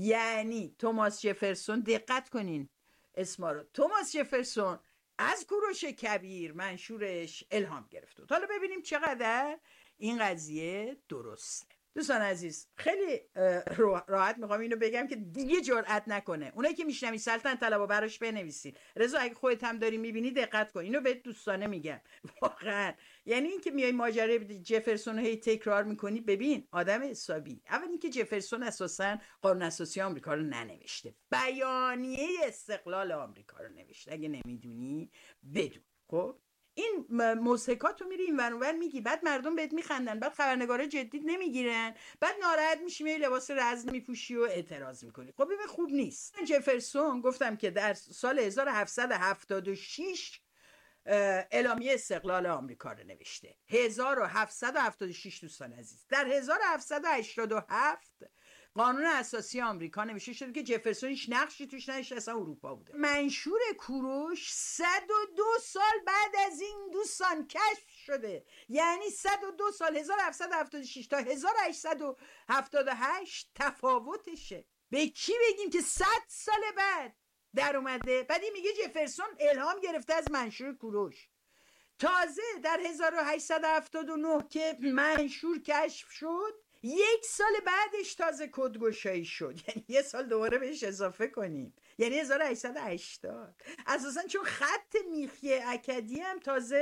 یعنی توماس جفرسون، دقت کنین اسما رو، توماس جفرسون از کوروش کبیر منشورش الهام گرفته. حالا ببینیم چقدر این قضیه درسته. دوستان عزیز، خیلی راحت میخوام اینو بگم که دیگه جرئت نکنه اونایی که میشنوی سلطنت طلبا براش بنویسین. رضا اگه خودت هم داری میبینی دقت کن، اینو بهت دوستانه میگم واقعا. یعنی اینکه میای ماجرای جفرسون رو هی تکرار میکنی، ببین آدم حسابی، اول اینکه جفرسون اساسا قانون اساسی آمریکا رو ننوشته، بیانیه استقلال آمریکا رو نوشته. اگه نمیدونی بدون. خب این موسیقات رو میری این ور اونور میگی، بعد مردم بهت میخندن، بعد خبرنگارا جدی نمیگیرن، بعد ناراحت میشی میای لباس رزم میپوشی و اعتراض میکنی. خب ببین خوب نیست. جفرسون گفتم که در سال هزار و هفتصد و هفتاد و شش اعلامیه استقلال آمریکا رو نوشته. هزار و هفتصد و هفتاد و شش دوستان عزیز. در هزار و هفتصد و هشتاد و هفت قانون اساسی آمریکا نوشته شده که جفرسون هیچ نقشی توش نداشت، اصلا اروپا بوده. منشور کوروش صد و دو سال بعد از این دوستان کشف شده. یعنی صد و دو سال، هزار و هفتصد و هفتاد و شش تا هزار و هشتصد و هفتاد و هشت تفاوتشه. به کی بگیم که صد سال بعد در اومده؟ بعد این میگه جفرسون الهام گرفته از منشور کوروش. تازه در هزار و هشتصد و هفتاد و نه که منشور کشف شد، یک سال بعدش تازه کدگشایی شد. یعنی یه سال دوباره بهش اضافه کنیم، یعنی هزار و هشتصد و هشتاد. اساسا چون خط میخی اکدی هم تازه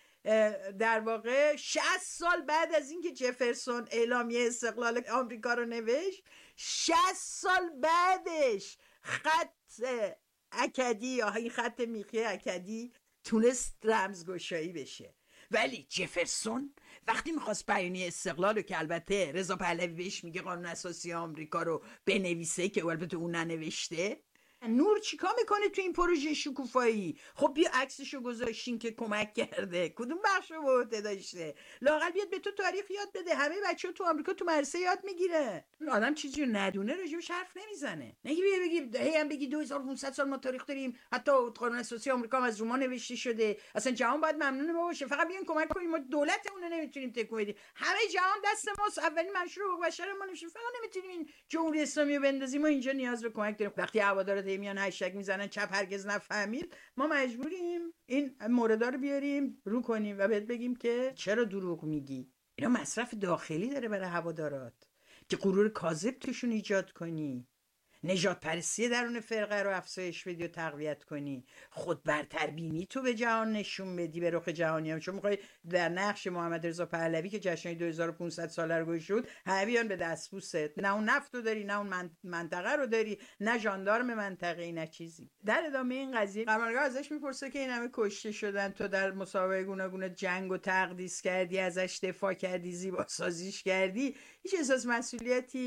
در واقع شصت سال بعد از اینکه جفرسون اعلامیه استقلال آمریکا رو نوشت، شصت سال بعدش خط اکدی یا این خط میخی اکدی تونست رمزگشایی بشه. ولی جفرسون وقتی میخواست بیانیه استقلال رو که البته رضا پهلوی بهش میگه قانون اساسی آمریکا رو بنویسه که البته اون ننوشته، نور چیکار میکنه تو این پروژه شکوفایی؟ خب بیا عکسشو گذاشتین که کمک کرده، کدوم بخش رو به عهده داشته؟ لااقل بیاد به تو تاریخ یاد بده. همه بچه‌ها تو آمریکا تو مدرسه یاد میگیره. آدم چیزی رو ندونه راجبش حرف نمیزنه. نگی بیا بگی هی هم بگی دو هزار و پانصد سال ما تاریخ داریم، حتی قانون اساسی آمریکا هم از روما نوشته شده، اصلا جهان باید ممنون ما باشه، فقط بیان کمک کنیم، ما دولتمون رو نمیتونیم تکون بدیم، همه جهان دست ماست، اولین منشور حقوق بشر ما نوشته، فقط نمیتونیم این جمهوری اسلامی رو بندازیم، ما اینجا نیاز به کمک داریم. وقتی هوادارا میان هشتگ میزنن چپ هرگز نفهمید، ما مجبوریم این موردا رو بیاریم رو کنیم و بهت بگیم که چرا دروغ میگی. اینا مصرف داخلی داره برای هوادارات که غرور کاذب توشون ایجاد کنی، نجات پرستی درون فرقه رو افزایش بدی و تقویت کنی، خود برتر بینی تو به جهان نشون بدی، به رخ جهانی هم. چون میخوای در نقش محمد رضا پهلوی که جشن دو هزار و پانصد ساله رو گذشت شد، همه بیان به دستبوست، نه اون نفت رو داری، نه اون منطقه رو داری، نه ژاندارم منطقه‌ای، نه چیزی. در ادامه این قضیه خبرنگار ازش میپرسه که این همه کشته شدن، تو در مسابقه گوناگون جنگ و تقدیس کردی، ازش دفاع کردی، زیبا سازیش کردی، هیچ احساس مسئولیتی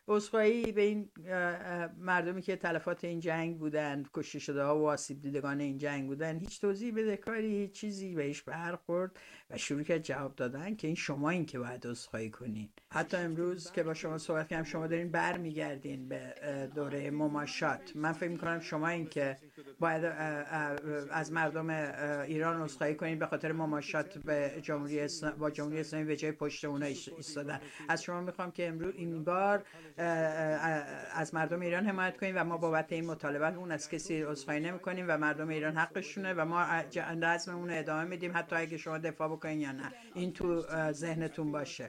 عذرخواهی به این مردمی که تلفات این جنگ بودن، کشته شده ها و آسیب دیدگان این جنگ بودن، هیچ توضیح بده کاری، هیچ چیزی بهش برخورد و شروع کرد جواب دادن که این شما این که باید عذرخواهی کنین. حتی امروز که با شما صحبت کردم شما دارین برمیگردین به دوره مماشات. من فکر میکنم شما این که باید از مردم ایران عذرخواهی کنین به خاطر مماشات به جمهوری اسلام، با جمهوری اسلامی به جای پشت اونها ایستادن. از شما میخوام که امروز این بار از مردم ایران حمایت کنیم و ما بابت این مطالبه اون از کسی عذرخواهی نمی‌کنیم و مردم ایران حقشونه و ما رسممون رو ادامه میدیم حتی اگه شما دفاع بکنین یا نه. این تو ذهنتون باشه.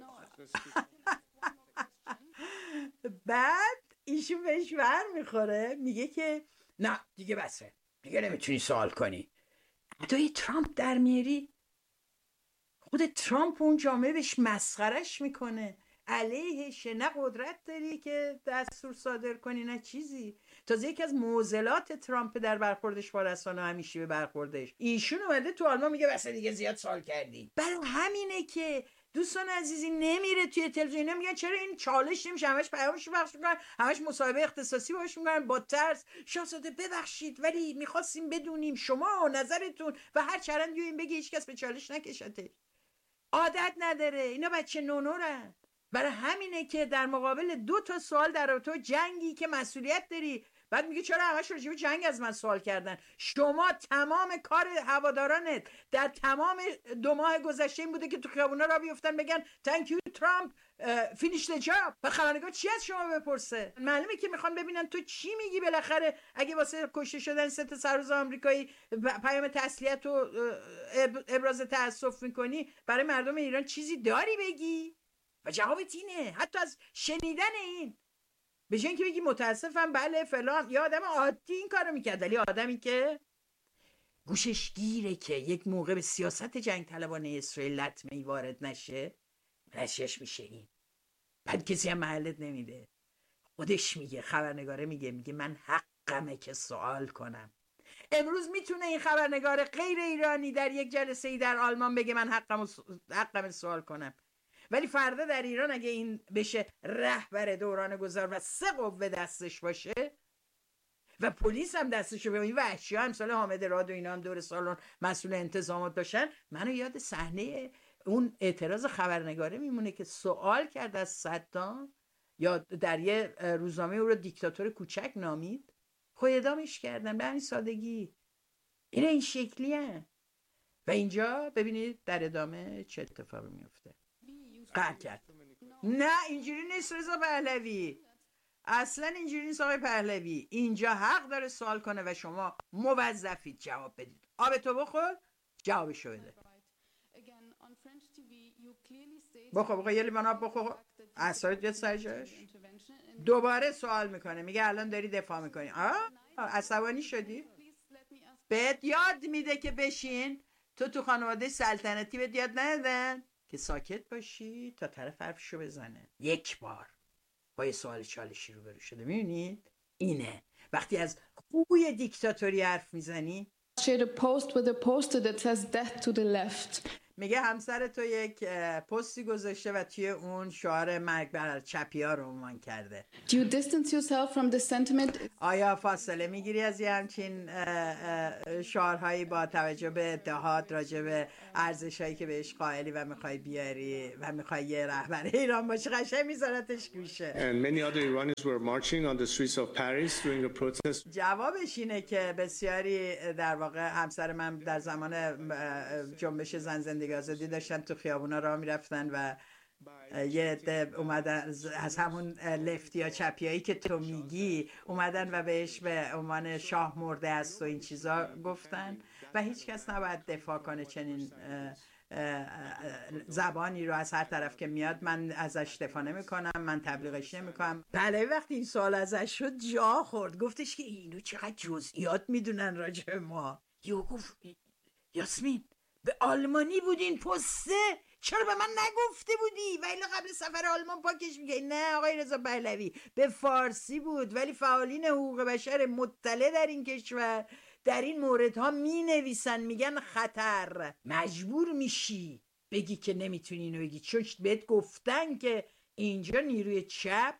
بعد ایشون بهش ور میخوره میگه که نه دیگه بسه، دیگه نمیتونی سوال کنی. ادای ترامپ در میاری، خود ترامپ اون جامعه بهش مسخرش میکنه، علیهش، نه قدرت داری که دستور صادر کنی نه چیزی. تازه یکی از معضلات ترامپ در برخوردش با رسانه همیشه به برخوردش، ایشون اومده تو آلمان میگه بس دیگه زیاد سوال کردی. برای همینه که دوستان عزیزی نمیره توی تلویزیون، میگن چرا این چالش نمیشه، همش پیامش بخش میکنن، همش مصاحبه اختصاصی باش میکنن با ترس. شاهزاده ببخشید ولی میخواستیم بدونیم شما نظرتون و هر چرندی این بگی هیچ کس به چالش نکشته. عادت نداره، اینا بچه نونورن. برای همینه که در مقابل دو تا سوال در رابطه جنگی که مسئولیت داری، بعد میگه چرا همش راجع به جنگ از من سوال کردن؟ شما تمام کار هوادارانت در تمام دو ماه گذشته این بوده که تو خیابونا را بیفتن بگن تانک یو ترامپ فینیش د جاب. و خبرنگار چی از شما بپرسه؟ معلومه که میخوان ببینن تو چی میگی. بالاخره اگه واسه کشته شدن سه تا سرباز آمریکایی پیام تسلیت و ابراز تاسف میکنی، برای مردم ایران چیزی داری بگی؟ و جوابت اینه. حتی از شنیدن این به جای اینکه بگی متاسفم بله فلان، یا آدم عادی این کارو میکرد، ولی آدمی که گوشش گیره که یک موقع به سیاست جنگ طلبانه اسرائیل لطمه‌ای وارد نشه، رشش میشه این. بعد کسی هم محلت نمیده. خودش میگه، خبرنگاره میگه میگه من حقمه که سوال کنم. امروز میتونه این خبرنگار غیر ایرانی در یک جلسه ای در آلمان بگه من حقم حقم سوال کنم، ولی فردا در ایران اگه این بشه رهبر دوران گذار و سه قوه دستش باشه و پلیس هم دستش باشه، این وحشی ها امثال حامد راد و اینا هم دور سالن مسئول انتظامات باشن، منو یاد صحنه اون اعتراض خبرنگاره میمونه که سوال کرد از صدام، یا در یه روزنامه او رو دیکتاتور کوچک نامید، خود اعدامش کردن به همین سادگی. این این شکلی هن. و اینجا ببینید در ادامه چه اتفاقی میفته. قهر کرد. نه اینجوری نیست رضا پهلوی، اصلا اینجوری نیست آقای پهلوی. اینجا حق داره سوال کنه و شما موظفید جواب بدید. آب تو بخور جوابشو بده. بخور بخور یه لیوان آب بخور، اعصابت بیاد سر جاش. دوباره سوال میکنه، میگه الان داری دفاع میکنی. آه عصبانی شدی؟ بهت یاد میده که بشین. تو تو خانواده سلطنتی بهت یاد ندادن که ساکت باشی تا طرف حرفشو بزنه. یک بار با یه سوال چالشی رو برو شده. میبینید؟ اینه وقتی از خوی دیکتاتوری حرف میزنی. post with a poster that says death to the left. میگه همسر تو یک پستی گذاشته و توی اون شعار مرگ بر چپیا رو عنوان کرده. Do you distance yourself from the sentiment? آیا فاصله میگیری از یه همچین شعارهایی با توجه به اتحاد راجع به ارزش‌هایی که بهش قائلی و میخوای بیاری و میخوای یه رهبر ایران باشی؟ قشنگ میذارتش گوشه. And many other Iranians were marching on the streets of Paris during a protest. جوابش اینه که بسیاری در واقع همسر من در زمان جنبش زن زندگی آزادی داشتن تو خیابونا راه میرفتن و یه عده اومدن از همون لفتی یا چپیایی که تو میگی اومدن و بهش به عنوان شاه مرده است و این چیزا گفتن و هیچ کس نباید دفاع کنه چنین زبانی رو از هر طرف که میاد. من ازش دفاع نمی کنم، من تبلیغش نمی کنم. بله وقتی این سوال ازش شد جا خورد، گفتش که اینو چقدر جزئیات میدونن راجع به ما. یو گفت یاسمین به آلمانی بودین پسته، چرا به من نگفته بودی؟ ولی قبل سفر آلمان پاکش میگه. نه آقای رضا پهلوی به فارسی بود، ولی فعالین حقوق بشر مطلع در این کشور در این موردها می نویسن، میگن خطر. مجبور میشی بگی که نمیتونی اینو بگی، چون بهت گفتن که اینجا نیروی چپ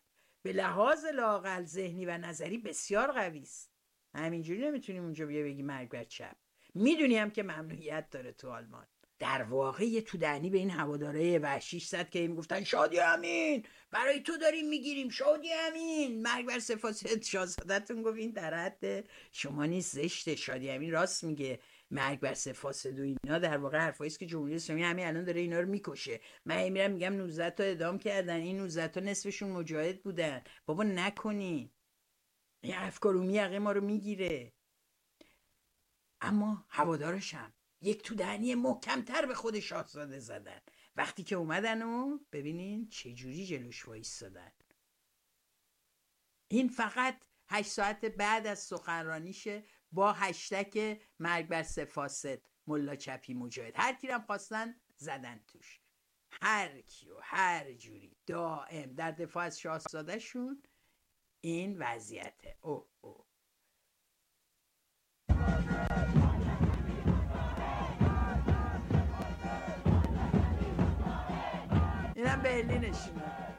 به لحاظ لااقل ذهنی و نظری بسیار قوی است. همینجوری نمیتونیم اونجا بیا بگی مرگ بر چپ. میدونی هم که ممنوعیت داره تو آلمان. در واقع یه تو دهنی به این هواداره وحشیش زد که میگفتن شادی امین برای تو داریم میگیریم، شادی امین مرگ بر سفاسد. شاهزاده‌تون گفت این در حد شما نیست، زشته. شادی امین راست میگه، مرگ بر سفاسد و اینا در واقع حرفایی است که جمهوری اسلامی همین الان داره اینا رو میکشه. من میرم میگم نوزده تا اعدام کردن، این نوزده تا نصفشون مجاهد بودن. بابا نکنی، این افکارومی یقه ما رو میگیره. اما هوادارشم یک تو دهنی محکمتر به خود شاهزاده زدن وقتی که اومدن و ببینین چه جوری جلوش وایسادن. این فقط هشت ساعت بعد از سخنرانیشه با هشتگ مرگ بر سفاسد ملا چپی مجاهد. هر کی هم خواستن زدن توش، هر کیو هر جوری دائم در دفاع از شاهزاده شون. این وضعیته. او او اینم برلینشونه.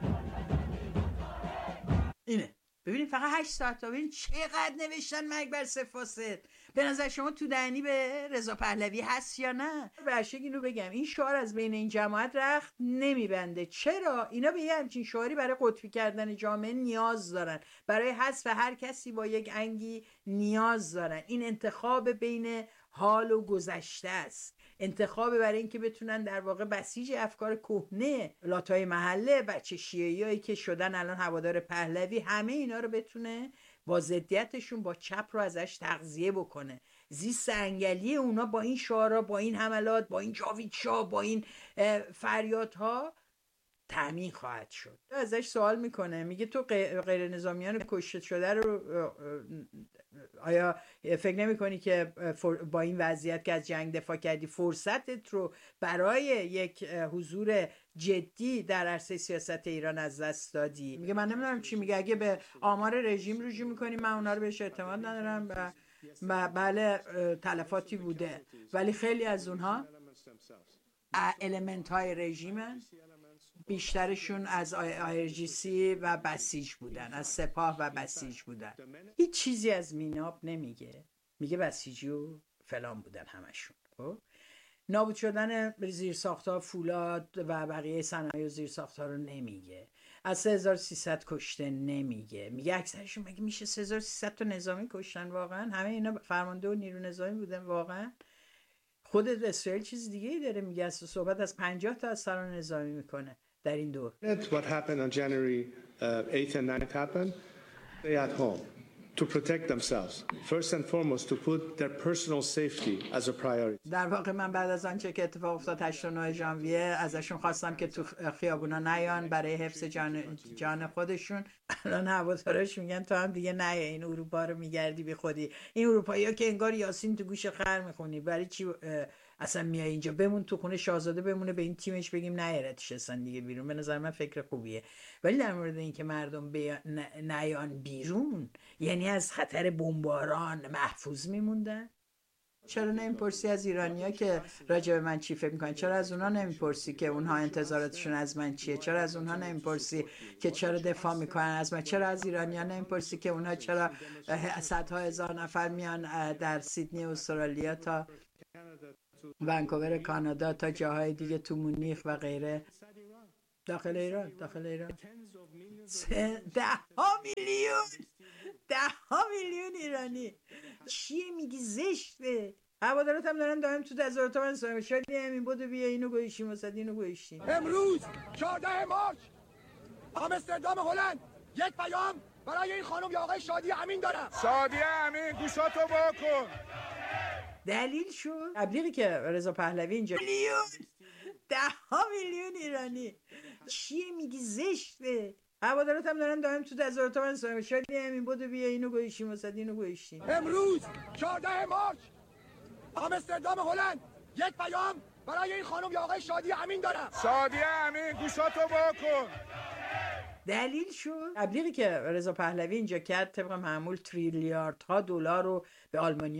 اینه ببینید فقط هشت ساعت تا ببینید چقدر نوشتن مرگ بر سفاسد. به نظر شما تو دهنی به رضا پهلوی هست یا نه؟ برشک اینو بگم، این شعار از بین این جماعت رخت نمیبنده. چرا؟ اینا به یه همچین شعاری برای قطبی کردن جامعه نیاز دارن، برای حذف هر کسی با یک انگی نیاز دارن. این انتخاب بین حال و گذشته است، انتخاب برای اینکه بتونن در واقع بسیج افکار کهنه لاتای محله، بچه شیعیایی که شدن الان هوادار پهلوی، همه اینا رو بتونه با ضدیتشون با چپ رو ازش تغذیه بکنه. زیست انگلی اونا با این شعارا، با این حملات، با این جاوید شاه، با این فریادها تامین خواهد شد. ازش سوال میکنه، میگه تو غیر نظامیان کشته شده رو آیا فکر نمی کنی که با این وضعیت که از جنگ دفاع کردی فرصتت رو برای یک حضور جدی در عرصه سیاست ایران از دست دادی؟ میگه من نمیدونم چی میگه، اگه به آمار رژیم رجوع میکنی من اونا رو بهش اعتماد ندارم و بله تلفاتی بوده، ولی خیلی از اونها المنت های رژیمن، بیشترشون از آی آر جی سی و بسیج بودن، از سپاه و بسیج بودن. هیچ چیزی از میناب نمیگه، میگه بسیجی و فلان بودن همشون. خب نابود شدن زیرساخت‌ها فولاد و بقیه صنایع و زیرساخت‌ها رو نمیگه. از سه هزار و سیصد کشته نمیگه، میگه اکثرشون مگه میشه سه هزار و سیصد تا نظامی کشتن؟ واقعا همه اینا فرمانده و نیرو نظامی بودن؟ واقعا خود اسرائیل چیز دیگه ای داره میگه، از صحبت از پنجاه تا از سران نظامی میکنه در این دور. What happened on January eighth and ninth happened. Stay at home to protect themselves. First and foremost to put their personal safety as a priority. در واقع من بعد از آنچه که اتفاق افتاد هشت و نه ژانویه ازشون خواستم که تو خیابونا نیان برای حفظ جان جان خودشون. الان هوادارش میگن تو هم دیگه نه، این اروپا رو میگردی بی خودی. این اروپایی‌ها که انگار یاسین تو گوش خر میخونی، برای چی اصلا میای اینجا؟ بمون تو خونه شاهزاده بمونه، به این تیمش بگیم نیارتش اصلا دیگه بیرون. به نظر من فکر خوبیه. ولی در مورد اینکه مردم نیان بیرون، یعنی از خطر بمباران محفوظ میموندن. چرا نمیپرسی از ایرانی‌ها که راجع به من چی فکر میکنن؟ چرا از اونها نمیپرسی که اونها انتظاراتشون از من چیه؟ چرا از اونها نمیپرسی که چرا دفاع میکنن از من؟ چرا از ایرانی‌ها نمیپرسی که اونها چرا صدها هزار نفر میان در سیدنی استرالیا تا ونکوور کانادا تا جاهای دیگه تو مونیخ و غیره داخل ایران داخل ایران ده ها میلیون ده ها میلیون ایرانی. چیه میگی؟ زشته. هوادارات هم دارن دائم تو هزار تومن سوال شدی همین بودو بیا اینو گویشیم واسه اینو گویشیم. امروز چهاردهم مارس آمستردام هلند یک پیام برای این خانم یا آقای شادی امین دارم. شادی امین گوشاتو واکن. دلیل شد تبلیغی که رضا پهلوی اینجا میلیون ده ها میلیون ایرانی. چیه میگی؟ زشته. هوادارات هم دارن دائم تو هزار تومن سوال شدی همین بودو بیا اینو گویشیم واسه اینو گویشیم. امروز چهاردهم مارس آمستردام هلند یک پیام برای این خانم یا آقای شادی امین دارم. شادی امین گوشاتو واکن. دلیل شد تبلیغی که رضا پهلوی اینجا کرد طبق معمول تریلیاردها دلار رو به آلمانی